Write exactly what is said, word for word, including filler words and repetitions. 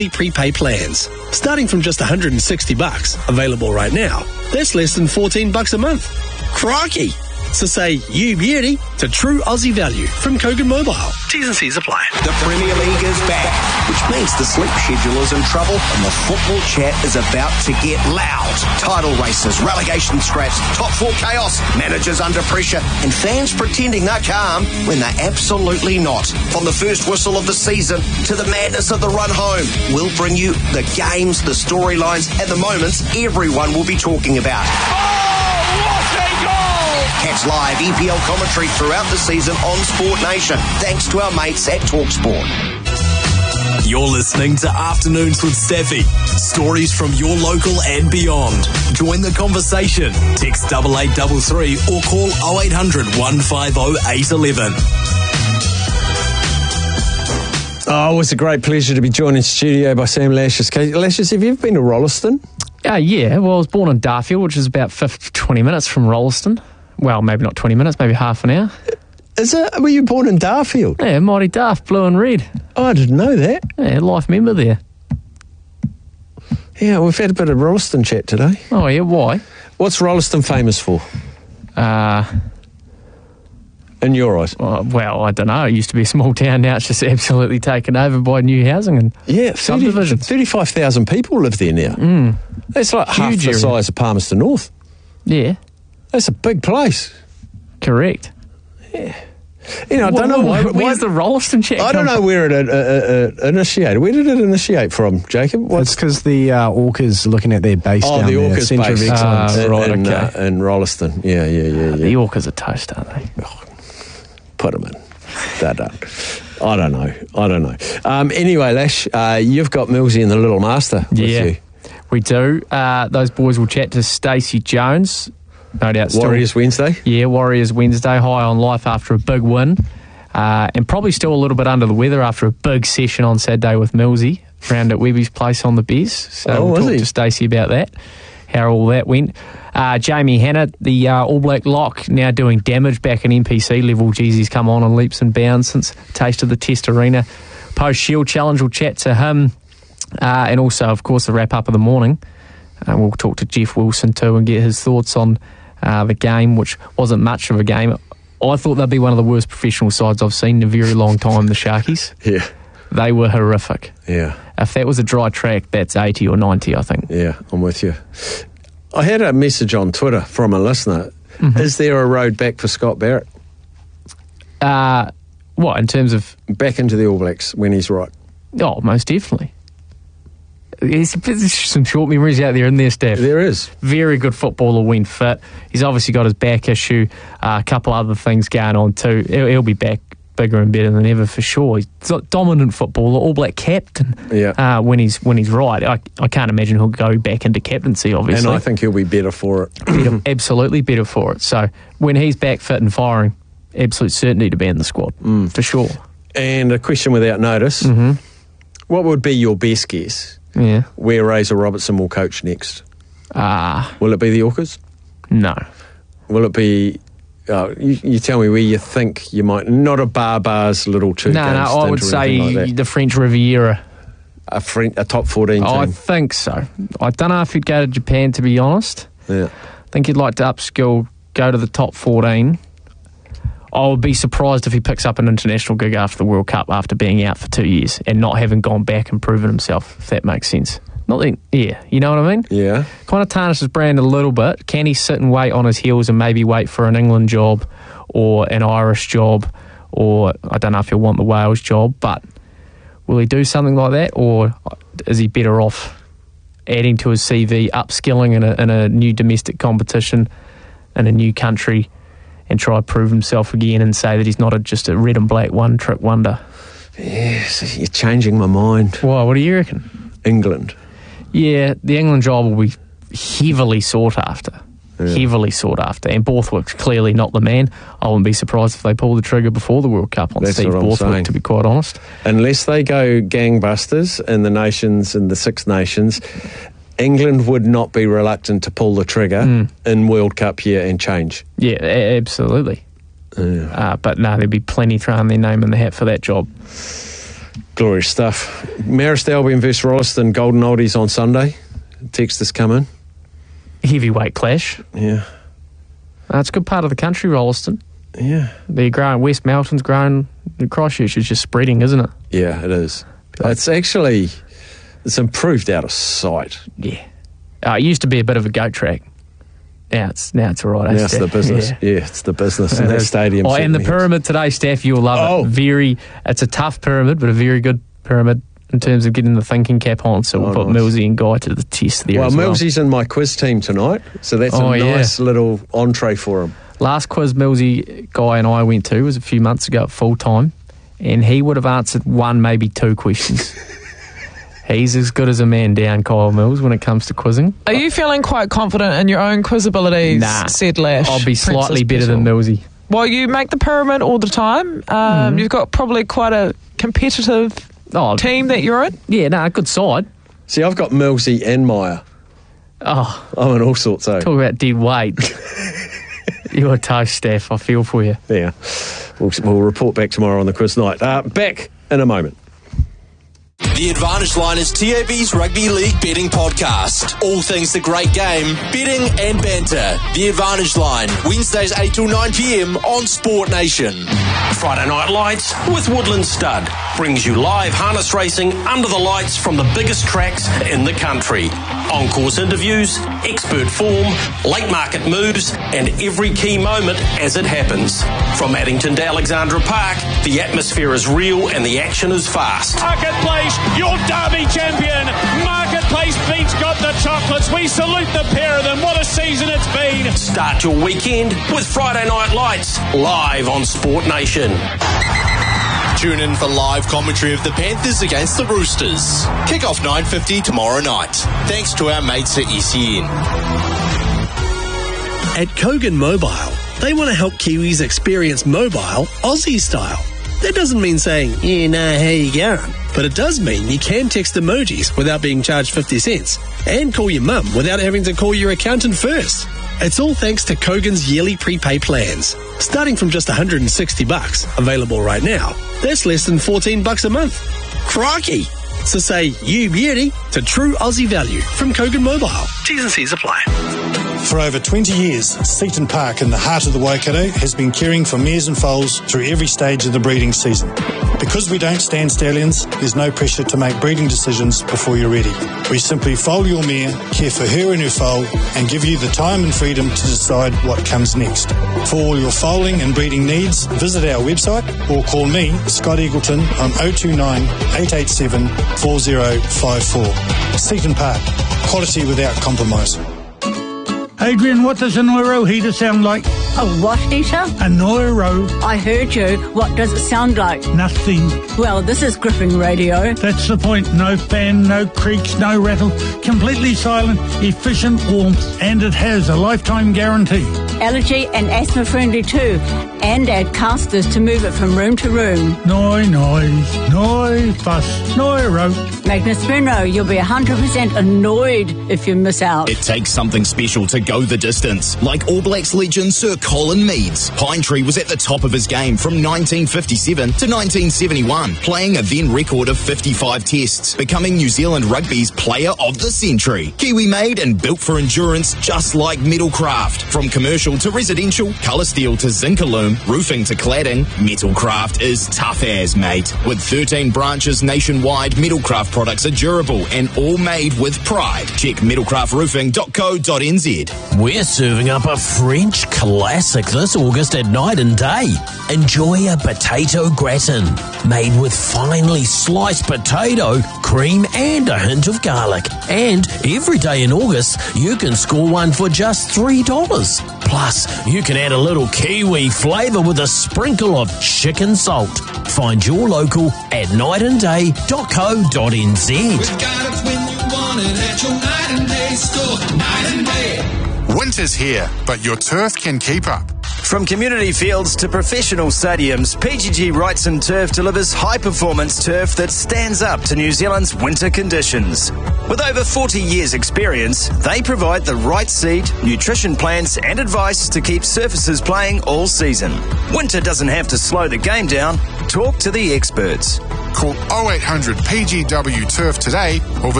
Prepay plans. Starting from just one hundred sixty bucks, available right now, that's less than fourteen bucks a month. Crikey! So say you beauty to true Aussie value from Kogan Mobile. T's and C's apply. The Premier League is back, which means the sleep schedule is in trouble and the football chat is about to get loud. Title races, relegation scraps, top four chaos, managers under pressure, and fans pretending they're calm when they're absolutely not. From the first whistle of the season to the madness of the run home, we'll bring you the games, the storylines, and the moments everyone will be talking about. Oh, what a goal! Catch live E P L commentary throughout the season on Sport Nation, thanks to our mates at TalkSport. You're listening to Afternoons with Staffy. Stories from your local and beyond. Join the conversation. Text eight eight three three or call oh eight hundred, one five oh, eight one one. Oh, it's a great pleasure to be joined in studio by Sam Lashes. Lashes, have you ever been to Rolleston? Uh, yeah, well, I was born in Darfield, which is about fifty, twenty minutes from Rolleston. Well, maybe not twenty minutes, maybe half an hour. Is it? Were you born in Darfield? Yeah, Mighty Darf, blue and red. Oh, I didn't know that. Yeah, life member there. Yeah, we've had a bit of Rolleston chat today. Oh, yeah, why? What's Rolleston famous for? Uh... In your eyes? Uh, well, I don't know. It used to be a small town. Now it's just absolutely taken over by new housing and yeah, subdivisions. thirty-five thousand people live there now. Mm. That's like Huge half the area. size of Palmerston North. Yeah. That's a big place. Correct. Yeah. You know, I Well, don't know why. where's why, the Rolleston chat? I don't know from? where it uh, uh, uh, initiated. Where did it initiate from, Jacob? What's It's because the uh, Orcas looking at their base oh, down the there, Orcas Centre of base Excellence. Ah, in, right, in, okay. uh, in Rolleston. Yeah, yeah, yeah, yeah. The Orcas are toast, aren't they? Oh, put them in. They don't. I don't know. I don't know. Um, anyway, Lash, uh, you've got Millsy and the Little Master with Yeah, you. we do. Uh, those boys will chat to Stacey Jones. No doubt. Still, Warriors Wednesday. Yeah, Warriors Wednesday, high on life after a big win. Uh, and probably still a little bit under the weather after a big session on Saturday with Millsy round at Webby's place on the Bears. So Oh, we'll was talk he? to Stacey about that, how all that went. Uh, Jamie Hannah, the uh, All Black lock, now doing damage back in N P C level. Geez, he's come on in leaps and bounds since taste of the Test Arena. Post-Shield Challenge, we'll chat to him. Uh, and also, of course, the wrap-up of the morning. Uh, we'll talk to Jeff Wilson too and get his thoughts on uh, the game, which wasn't much of a game. I thought they'd be one of the worst professional sides I've seen in a very long time, the Sharkies. Yeah. They were horrific. Yeah. If that was a dry track, that's eighty or ninety, I think. Yeah, I'm with you. I had a message on Twitter from a listener. Mm-hmm. Is there a road back for Scott Barrett? Uh, what, in terms of... Back into the All Blacks when he's right? Oh, most definitely. There's, there's some short memories out there in there, Steph. There is. Very good footballer when fit. He's obviously got his back issue, uh, a couple other things going on too. He'll, he'll be back bigger and better than ever for sure. He's a dominant footballer, All Black captain. Yeah. Uh, when he's when he's right, I, I can't imagine he'll go back into captaincy. Obviously, And I think he'll be better for it. better, absolutely better for it. So when he's back fit and firing, absolute certainty to be in the squad Mm. for sure. And a question without notice. Mm-hmm. What would be your best guess Yeah. where Razor Robertson will coach next? Ah, Will it be the Orcas? no. Will it be... Oh, you, you tell me where you think you might... Not a Bar-Bars little two No, game no. I stint would or say anything like that. the French Riviera. A, French, a top fourteen I team. think so. I don't know if he'd go to Japan, to be honest. Yeah. I think he'd like to upskill, go to the top fourteen. I would be surprised if he picks up an international gig after the World Cup after being out for two years and not having gone back and proven himself, if that makes sense. Not that, yeah, you know what I mean? Yeah. Kind of tarnish his brand a little bit. Can he sit and wait on his heels and maybe wait for an England job or an Irish job, or I don't know if he'll want the Wales job, but will he do something like that, or is he better off adding to his C V, upskilling in a, in a new domestic competition in a new country and try to prove himself again and say that he's not a, just a red and black one-trick wonder? Yes, you're changing my mind. Why, what do you reckon? England. Yeah, the England job will be heavily sought after. Yeah. Heavily sought after. And Borthwick's clearly not the man. I wouldn't be surprised if they pull the trigger before the World Cup on That's Steve what I'm Borthwick, saying. to be quite honest. Unless they go gangbusters in the nations, in the Six Nations, England would not be reluctant to pull the trigger Mm. in World Cup year and change. Yeah, a- absolutely. Yeah. Uh, but no, there'd be plenty throwing their name in the hat for that job. Glorious stuff. Marist Albion versus Rolleston, Golden Oldies on Sunday. Text has come in. Heavyweight clash. Yeah. Uh, it's a good part of the country, Rolleston. Yeah. They're growing. West Melton's growing. The Christchurch is just spreading, isn't it? Yeah, it is. It's actually, it's improved out of sight. Yeah. Uh, it used to be a bit of a goat track. Now it's now it's all right. Now it's the business. Yeah. yeah, it's the business in that stadium. Oh, and the pyramid today, Steph, you'll love oh. it. Very, it's a tough pyramid, but a very good pyramid in terms of getting the thinking cap on. So we'll oh, put nice. Millsy and Guy to the test there. Well, as well. Millsy's in my quiz team tonight, so that's oh, a nice yeah. little entree for him. Last quiz Millsy, Guy and I went to was a few months ago at full time, and he would have answered one, maybe two questions. He's as good as a man down, Kyle Mills, when it comes to quizzing. Are you feeling quite confident in your own quiz abilities, nah, said Lash? I'll be slightly better Special. than Millsy. Well, you make the pyramid all the time. Um, mm. You've got probably quite a competitive oh, team that you're in. Yeah, no, nah, good side. See, I've got Millsy and Meyer. Oh. I'm in all sorts, though. Talk about dead weight. You're a toast, Steph. I feel for you. Yeah. We'll, we'll report back tomorrow on the quiz night. Uh, back in a moment. The Advantage Line is T A B's Rugby League betting podcast. All things the great game, betting and banter. The Advantage Line, Wednesdays eight till nine p.m. on Sport Nation. Friday Night Lights with Woodland Stud brings you live harness racing under the lights from the biggest tracks in the country. On-course interviews, expert form, late market moves, and every key moment as it happens. From Addington to Alexandra Park, the atmosphere is real and the action is fast. Marketplace, your Derby champion. Marketplace beats Got the Chocolates. We salute the pair of them. What a season it's been. Start your weekend with Friday Night Lights live on Sport Nation. Tune in for live commentary of the Panthers against the Roosters. Kick off nine fifty tomorrow night. Thanks to our mates at E C N. At Kogan Mobile, they want to help Kiwis experience mobile Aussie style. That doesn't mean saying, yeah, nah, how you going? But it does mean you can text emojis without being charged fifty cents and call your mum without having to call your accountant first. It's all thanks to Kogan's yearly prepay plans. Starting from just one hundred sixty bucks, available right now, that's less than fourteen bucks a month. Crikey! So say you beauty to true Aussie value from Kogan Mobile. T's and C's apply. For over twenty years, Seaton Park in the heart of the Waikato has been caring for mares and foals through every stage of the breeding season. Because we don't stand stallions, there's no pressure to make breeding decisions before you're ready. We simply foal your mare, care for her and her foal, and give you the time and freedom to decide what comes next. For all your foaling and breeding needs, visit our website or call me, Scott Eagleton, on oh two nine, eight eight seven, four oh five four. Seaton Park, quality without compromise. Adrian, what does a Neuro heater sound like? A what heater? A Neuro. I heard you. What does it sound like? Nothing. Well, this is Griffin Radio. That's the point. No fan, no creaks, no rattle. Completely silent, efficient warmth, and it has a lifetime guarantee. Allergy and asthma friendly too. And add casters to move it from room to room. No noise, no fuss, Neuro. Magnus Spinro, you'll be one hundred percent annoyed if you miss out. It takes something special to go the distance. Like All Blacks legend Sir Colin Meads. Pine Tree was at the top of his game from nineteen fifty-seven to nineteen seventy-one, playing a then record of fifty-five tests, becoming New Zealand Rugby's Player of the Century. Kiwi made and built for endurance just like Metalcraft. From commercial to residential, colour steel to zinc aluminum, roofing to cladding, Metalcraft is tough as, mate. With thirteen branches nationwide, Metalcraft products are durable and all made with pride. Check metalcraft roofing dot co dot n z. We're serving up a French classic this August at Night and Day. Enjoy a potato gratin made with finely sliced potato, cream and a hint of garlic. And every day in August, you can score one for just three dollars. Plus, you can add a little Kiwi flavour with a sprinkle of chicken salt. Find your local at night and day dot co dot n z. We've got it when you want it at your Night and Day store. Night and Day. Winter's here, but your turf can keep up. From community fields to professional stadiums, P G G Wrightson Turf delivers high-performance turf that stands up to New Zealand's winter conditions. With over forty years' experience, they provide the right seed, nutrition plans and advice to keep surfaces playing all season. Winter doesn't have to slow the game down. Talk to the experts. Call oh eight hundred P G W Turf today or visit